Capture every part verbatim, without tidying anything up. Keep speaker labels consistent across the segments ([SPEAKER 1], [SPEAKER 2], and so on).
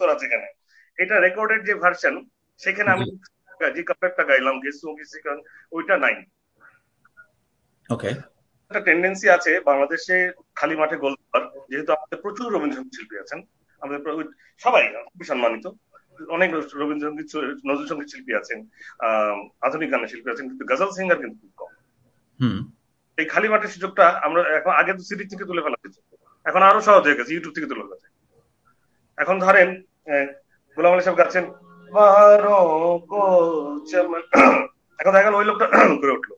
[SPEAKER 1] উত্তর আছে এখানে। এটা রেকর্ডেড যে ভার্সন, সেখানে আমি যে কাপড়টা গাইলাম ওইটা নাই।
[SPEAKER 2] ওকে,
[SPEAKER 1] একটা টেন্ডেন্সি আছে বাংলাদেশে খালি মাঠে গোল করার, যেহেতু আমাদের প্রচুর রবীন্দ্রসঙ্গীত শিল্পী আছেন, আমাদের সবাই খুবই সম্মানিত, অনেক রবীন্দ্রসঙ্গীত নজরুল সঙ্গীত শিল্পী আছেন, আহ আধুনিক গানের শিল্পী আছেন, কিন্তু গজল সিঙ্গার কিন্তু খুব কম। এই খালি মাঠের সুযোগটা আমরা এখন, আগে তো সিডি থেকে তুলে ফেলা যেত, এখন আরো সহজ হয়ে গেছে, ইউটিউব থেকে তুলে ফেলা যায়। এখন ধরেন গোলাম আলী সাহেব গাচ্ছেন বারো গো চমন, এখন দেখা গেল ওই লোকটা করে উঠলো,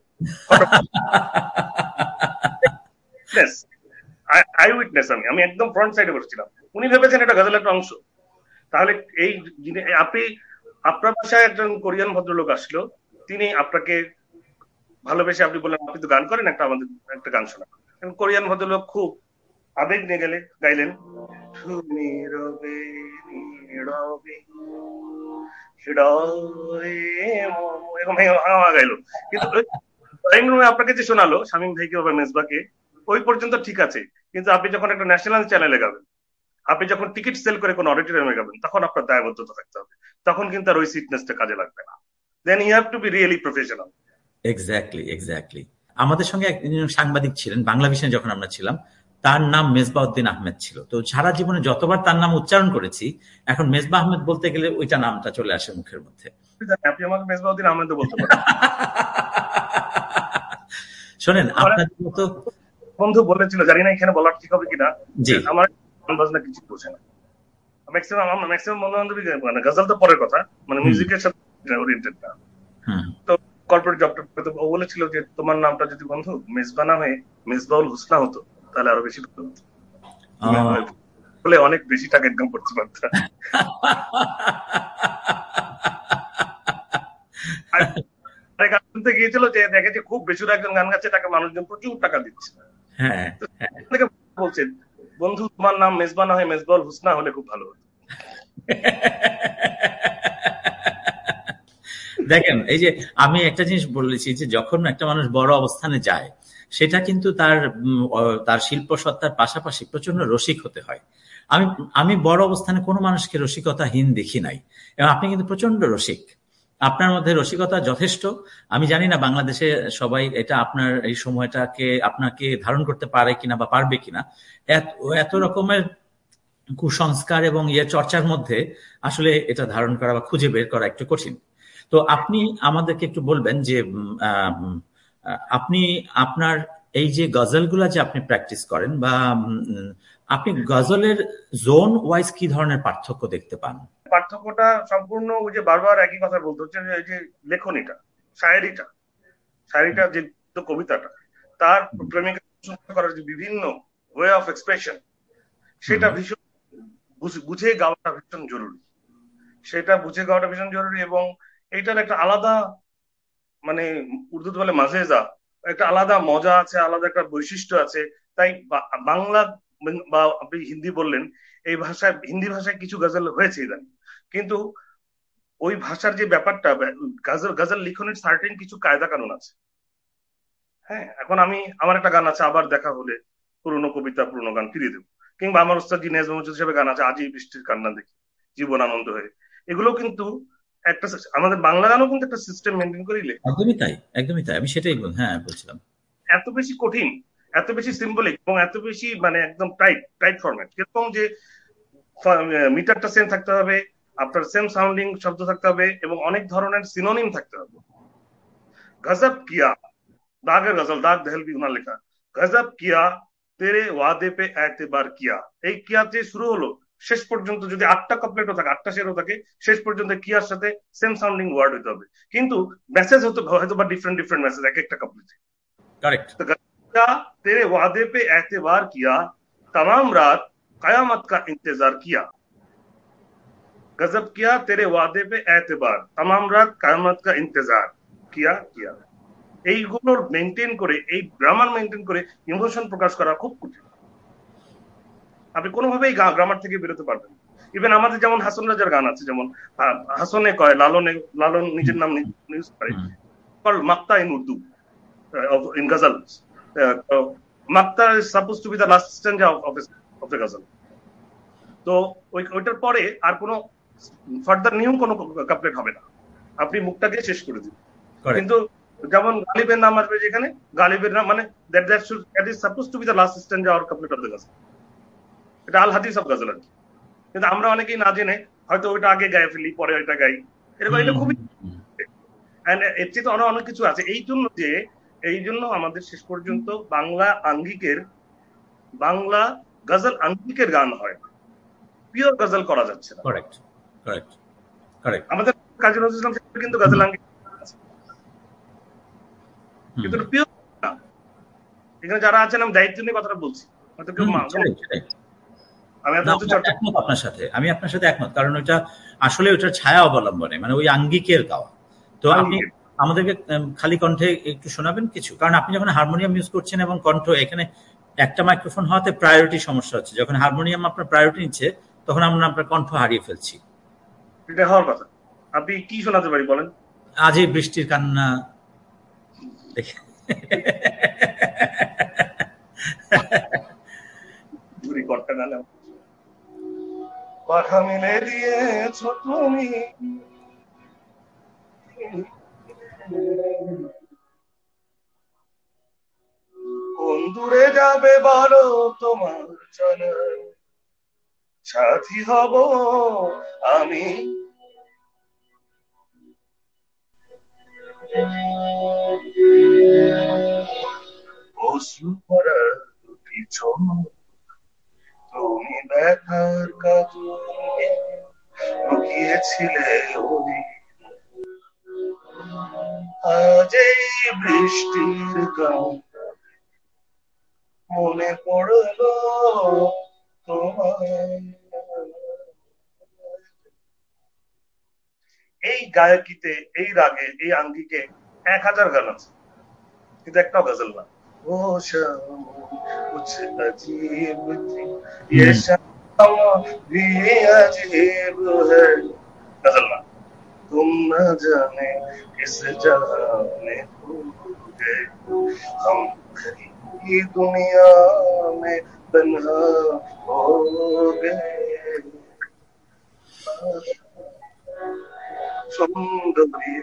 [SPEAKER 1] আই উইটনেস, আমি আমি একদম ফ্রন্ট সাইডে বসছিলাম, উনি ভেবেছেন এটা গজলের একটা অংশ। তাহলে এই আপনি, আপনার বাসায় একজন কোরিয়ান ভদ্রলোক আসলো, তিনি আপনাকে ভালোবেসে আপনি বললেন আপনি তো গান করেন, একটা আমাদের একটা গান শোনা। কোরিয়ান ভদ্রলোক খুব আবেগ নিয়ে গেলে গাইলেন তুমি রবে নীরবে এরকম গাইলো। কিন্তু ড্রয়িং রুমে আপনাকে যে শোনালো শামীম ভাইকে বা মেজবাকে, ওই পর্যন্ত ঠিক আছে, কিন্তু আপনি যখন একটা ন্যাশনাল চ্যানেলে গাবেন, আপনি যখন টিকিট সেল করে কোনো অডিটোরিয়ামে গাবেন, তখন আপনার দায়বদ্ধতা থাকতে হবে, তখন কিন্তু আর ওই সিটনেসটা কাজে লাগবে না। দেন you have to be really professional.
[SPEAKER 2] Exactly exactly আমাদের সঙ্গে একজন সাংবাদিক ছিলেন বাংলা ভিশনে যখন আমরা ছিলাম, তার নাম মেজবাউদ্দিন আহমেদ ছিল। তো সারা জীবনে যতবার তার নাম উচ্চারণ করেছি, এখন মেজবা আহমেদ বলতে গেলে ওইটা নামটা চলে আসে মুখের মধ্যে।
[SPEAKER 1] আপনি আমাকে মেজবাউদ্দিন আহমেদ বলতে পারেন।
[SPEAKER 2] শোনেন, আপনার মতো
[SPEAKER 1] বন্ধু বলেছিল, জানি না এখানে বলার ঠিক হবে কিনা, আমার বাজনা কিছু বোঝে না। ম্যাক্সিমাম আমার ম্যাক্সিমাম বন্ধু বান্ধবী মানে গজল তো পরের কথা, মানে মিউজিকের সাথে ওরিয়েন্টেড না। তো কর্পোরেট জবটা ও বলেছিল যে তোমার নামটা যদি বন্ধু মেজবা না হয়ে মেজবাউল হুসনা হতো, তাহলে আরো বেশি ভালো হতো, বলে অনেক বেশি টাকা ইনকাম করতে পারতাম। গিয়েছিল যে দেখেছে খুব বেশি একজন গান গাচ্ছে, তাকে মানুষজন প্রচুর টাকা দিচ্ছে, বলছেন বন্ধু তোমার নাম মেজবা না হয়ে মেজবাউল হুসনা হলে খুব ভালো হতো।
[SPEAKER 2] দেখেন, এই যে আমি একটা জিনিস বলেছি যে যখন একটা মানুষ বড় অবস্থানে যায়, সেটা কিন্তু তার তার শিল্প সত্তার পাশাপাশি প্রচন্ড রসিক হতে হয়। আমি আমি বড় অবস্থানে কোনো মানুষকে রসিকতাহীন দেখি নাই, এবং আপনি কিন্তু প্রচন্ড রসিক, আপনার মধ্যে রসিকতা যথেষ্ট। আমি জানি না বাংলাদেশে সবাই এটা আপনার এই সময়টাকে আপনাকে ধারণ করতে পারে কিনা বা পারবে কিনা। এত এত রকমের কুসংস্কার এবং ইয়ে চর্চার মধ্যে আসলে এটা ধারণ করা বা খুঁজে বের করা একটু কঠিন। তো আপনি আমাদেরকে একটু বলবেন যে আপনি আপনার এই যে গজলগুলা যে আপনি প্র্যাকটিস করেন, বা আপনি গজলের জোন ওয়াইজ কি ধরনের পার্থক্য দেখতে পান?
[SPEAKER 1] পার্থক্যটা সম্পূর্ণ ওই যে বারবার একই কথা বলতে হচ্ছে, এই যে লেখনীটা, শায়েরিটা, শায়েরিটা যে কবিতাটা, তার প্রেমিকা করার যে বিভিন্ন ওয়ে অফ এক্সপ্রেশন, সেটা ভীষণ বুঝে গাওয়াটা ভীষণ জরুরি, সেটা বুঝে গাওয়াটা ভীষণ জরুরি। এবং এইটার একটা আলাদা, মানে উর্দুতে বলে মাজেজা, একটা আলাদা মজা আছে, আলাদা একটা বৈশিষ্ট্য আছে। তাই বাংলা বা আপনি হিন্দি বললেন, এই ভাষায় হিন্দি ভাষায় কিছু গজল হয়েছে ইদানিং, কিন্তু ওই ভাষার যে ব্যাপারটা, গজল গজল লিখনের সার্টেন কিছু কায়দা কানুন আছে। হ্যাঁ, এখন আমি আমার একটা গান আছে আবার দেখা হলে, পুরনো কবিতা পুরনো গান ফিরিয়ে দেবো, কিংবা আমার ওস্তাদ জি নেজ মহম্মদ হিসেবে গান আছে আজই বৃষ্টির কান্না দেখি জীবন আনন্দ হয়ে, এগুলো কিন্তু একটা, আমাদের বাংলা গানও কিন্তু একটা সিস্টেম মেনটেন করিলে।
[SPEAKER 2] একদমই তাই, একদমই তাই, আমি সেটাই হ্যাঁ বলছিলাম।
[SPEAKER 1] এত বেশি কঠিন, এত বেশি সিম্বলিক এবং এত বেশি মানে একদম টাইট টাইট ফরম্যাট, কিরকম যে মিটারটা সেম থাকতে হবে, আপনার সেম সাউন্ডিং শব্দ থাকতে হবে, এবং অনেক ধরনের সিনোনিম থাকতে হবে। গজব কিয়া, দাগের গজল, দাগ দেহলভি ওনার লেখা, গজব কিয়া তেরে ওয়াদে পে এতেবার কিয়া, এই কিয়াতে শুরু হলো শেষ পর্যন্ত যদি আটটা কাপলেটও থাকে, আটটা শেরও থাকে, শেষ পর্যন্ত কিয়ার সাথে সেম সাউন্ডিং ওয়ার্ড হতে হবে, কিন্তু মেসেজ হতো হয়তো বা ডিফারেন্ট ডিফারেন্ট মেসেজ এক একটা কাপলেটে।
[SPEAKER 2] কারেক্ট।
[SPEAKER 1] तो गजब तेरे वादे पे एतबार किया, तमाम रात कयामत का इंतजार किया, गजब किया तेरे वादे पे एतबार, तमाम रात कयामत का इंतजार किया किया। এইগুলো মেনটেন করে, এই গ্রামার মেনটেন করে ইমোশন প্রকাশ করা খুব কঠিন, আপনি কোনোভাবেই গ্রামার থেকে বেরোতে পারবেন। ইভেন আমাদের যেমন হাসন রাজার গান আছে, যেমন হাসনে কয় লালনে, লালন নিজের নাম ইউজ করে, মাক্তা in Urdu in ghazals. Uh, uh, Makta is supposed to be the last stanza of, of, of the ghazal. তো ওই ওইটার পরে আর কোনো ফার্দার নিউ কোনো কাপলেট হবে না, আপনি মুখটাকে শেষ করে দিন। কিন্তু যেমন গালিবের নাম আসবে যেখানে, গালিবের নাম মানে that that should that is suppose two B the last স্ট্যান্ডা or couplet of the গাজল। এটা আল হাদিস অফ গাজল আর কি। কিন্তু আমরা অনেকেই না জেনে হয়তো ওইটা আগে গায়ে ফেলি, পরে ওইটা গাই, এরকম। এটা খুবই এর চেয়ে তো অনেক অনেক কিছু আছে। এই জন্য যে এই জন্য আমাদের শেষ পর্যন্ত বাংলা আঙ্গিকের বাংলা গজল আঙ্গিকের গান হয়, পিওর গজল করা যাচ্ছে না।
[SPEAKER 2] Correct correct correct.
[SPEAKER 1] আমাদের কাজী নজরুল ইসলাম সাহেব কিন্তু গজল আঙ্গিক, কিন্তু পিওর না। এখানে যারা আছেন আমি দায়িত্ব নিয়ে কথাটা বলছি, হয়তো কেউ
[SPEAKER 2] আমি আপনার সাথে আমি আপনার সাথে একমত, কারণ ওইটা আসলে ওইটার ছায়া অবলম্বনে, মানে ওই আঙ্গিকের গাওয়া। তো আপনি আমাদেরকে খালি কণ্ঠে একটু শোনাবেন কিছু, কারণ আপনি যখন হারমোনিয়াম ইউজ করছেন এবং কণ্ঠ, এখানে একটা মাইক্রোফোন হওয়াতে প্রায়োরিটি সমস্যা হচ্ছে। যখন হারমোনিয়াম আপনার প্রায়োরিটি নিচ্ছে তখন আমরা আপনার কণ্ঠ হারিয়ে ফেলছি।
[SPEAKER 1] এটা হওয়ার কথা। আপনি কি শোনাতে পারি বলেন?
[SPEAKER 2] আজ এই বৃষ্টির কান্না দেখে
[SPEAKER 1] কথা মিলে দিয়েছ তুমি, কোন দূরে যাবে বলো তোমার চলে, সাথী হব আমি। অশ্রু ভরা দুটি চোখ তুমি দেখার কাজে লুকিয়েছিলে ওই, আজ এই বৃষ্টির গান মনে পড়লো তোমার। এই গায়কিতে, এই রাগে, এই আঙ্গিকে এক হাজার গান আছে, কিন্তু একটাও গজল না। ও কুছ अजीब थी ये शाम भी अजीब है, गजल ना। तुम न जाने किस जाने खो गए, हम कहीं दुनिया में तन्हा हो गए। सुंदरी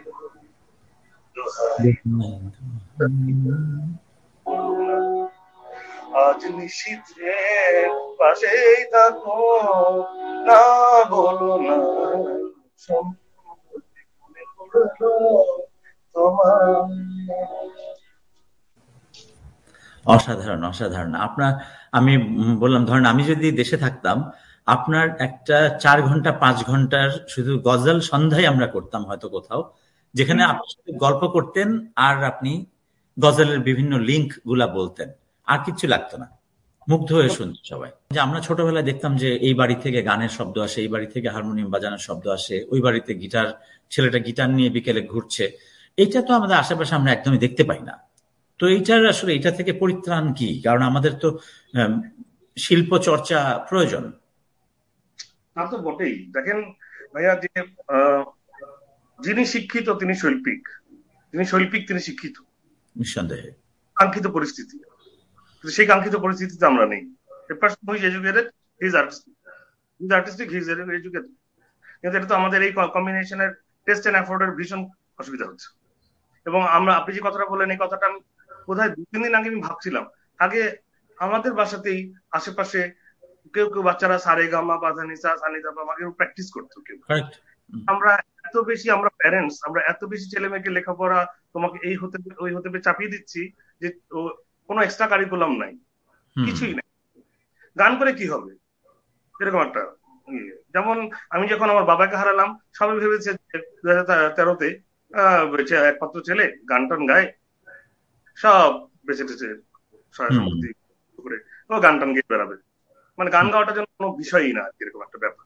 [SPEAKER 1] আজ নিশীথে পাশেই থাকো, না বলো না
[SPEAKER 2] অসাধারণ অসাধারণ। আপনার আমি বললাম, ধরেন আমি যদি দেশে থাকতাম, আপনার একটা চার ঘন্টা পাঁচ ঘন্টার শুধু গজল সন্ধ্যায় আমরা করতাম হয়তো কোথাও, যেখানে আপনার সাথে গল্প করতেন আর আপনি গজলের বিভিন্ন লিঙ্ক গুলা বলতেন, আর কিছু লাগতো না, মুগ্ধ হয়ে শুনত সবাই। যে আমরা ছোটবেলায় দেখতাম যে এই বাড়ি থেকে গানের শব্দ আসে, এই বাড়ি থেকে হারমোনিয়াম বাজানোর শব্দ আসে, ওই বাড়িতে গিটার, ছেলেটা গিটার নিয়ে বিকেলে ঘুরছে। এইটা তো আমাদের আশেপাশে আমরা একদমই দেখতে পাই না। তো এইটার আসলে এটা থেকে পরিত্রাণ কি? কারণ আমাদের তো শিল্প চর্চা প্রয়োজন।
[SPEAKER 1] তা তো বটেই। দেখেন ভাইয়া, যে যিনি শিক্ষিত তিনি শৈল্পিক, যিনি শৈল্পিক তিনি শিক্ষিত,
[SPEAKER 2] নিঃসন্দেহে।
[SPEAKER 1] কাঙ্ক্ষিত পরিস্থিতি, সেই কাঙ্ক্ষিত পরিস্থিতিতে আমরা নেই। A person who is educated, he is artistic. He is artistic, he is educated. কিন্তু এটা তো আমাদের এই কম্বিনেশনের টেস্ট এন্ড এফোর্টের ভীষণ অসুবিধা হচ্ছে। এবং আমরা, আপনি যে কথাটা বললেন, এই কথাটা আমি বোধহয় দু তিন দিন আগে আমি ভাবছিলাম। আগে আমাদের বাসাতেই আশেপাশে কেউ কেউ বাচ্চারা সারে গামা পাধানিসা সানিদা বাবাকে প্র্যাকটিস করতো কেউ। আমরা এত বেশি, আমরা প্যারেন্টস, আমরা এত বেশি ছেলে মেয়েকে লেখাপড়া, তোমাকে এই হতে ওই হতে চাপিয়ে দিচ্ছি যে কোনো এক্সট্রা কারিকুলাম নাই, কিছুই নাই। গান করে কি হবে, এরকম একটা। যেমন আমি যখন আমার বাবাকে হারালাম, সবাই ভেবেছে দু হাজার তেরোতে একমাত্র ছেলে গান টান গায়, সব বেঁচে টেছে সহায় সম্পত্তি করে ও গান টান গিয়ে বেড়াবে, মানে গান গাওয়াটার জন্য কোনো বিষয়ই না, এরকম একটা ব্যাপার।